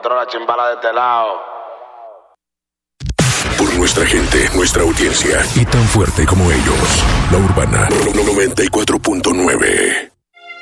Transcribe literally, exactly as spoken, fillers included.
controla, chimbala de este lado. Por nuestra gente, nuestra audiencia y tan fuerte como ellos. La Urbana noventa y cuatro punto nueve.